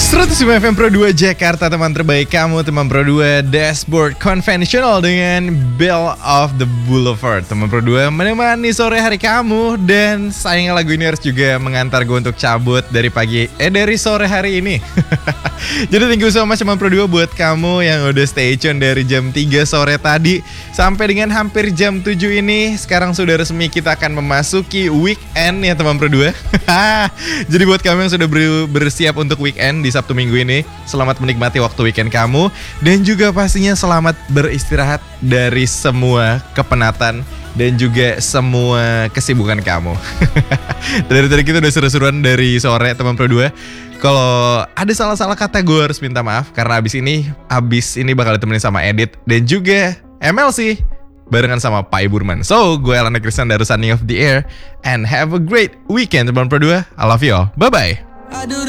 105 FM Pro 2 Jakarta, teman terbaik kamu, teman Pro 2 Dashboard Conventional dengan Belle of the Boulevard. Teman Pro 2 menemani sore hari kamu, dan sayangnya lagu ini harus juga mengantar gue untuk cabut dari sore hari ini. Jadi thank you so much teman Pro 2 buat kamu yang udah stay tune dari jam 3 sore tadi sampai dengan hampir jam 7 ini. Sekarang sudah resmi kita akan memasuki weekend ya teman Pro 2. Jadi buat kamu yang sudah bersiap untuk weekend di Sabtu Minggu ini, selamat menikmati waktu weekend kamu, dan juga pastinya selamat beristirahat dari semua kepenatan dan juga semua kesibukan kamu. Dari tadi kita udah seru-seruan dari sore teman Pro 2. Kalau ada salah-salah kata gue harus minta maaf, karena abis ini bakal ditemenin sama Edit dan juga MLC barengan sama Pak Burman. So, gue Elana Kristan dari Sunny of the Air, and have a great weekend teman Pro 2. I love you all. Bye-bye.